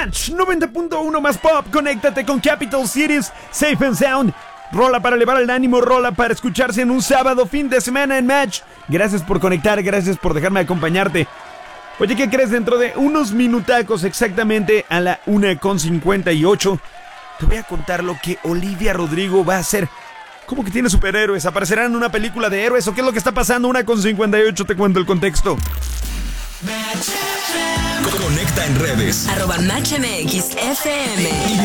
Match 90.1 más pop. Conéctate con Capital Cities Safe and Sound. Rola para elevar el ánimo, rola para escucharse en un sábado, fin de semana en Match. Gracias por conectar, gracias por dejarme acompañarte. Oye, ¿qué crees? Dentro de unos minutacos, exactamente a la 1:58, te voy a contar lo que Olivia Rodrigo va a hacer. ¿Cómo que tiene superhéroes? ¿Aparecerán en una película de héroes? ¿O qué es lo que está pasando? 1:58, te cuento el contexto. Conecta en redes. @MatchMXFM.